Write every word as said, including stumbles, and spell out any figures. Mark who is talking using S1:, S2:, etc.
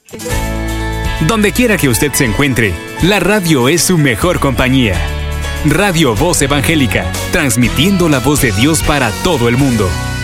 S1: Donde quiera que usted se encuentre, la radio es su mejor compañía. Radio Voz Evangélica, transmitiendo la voz de Dios para todo el mundo.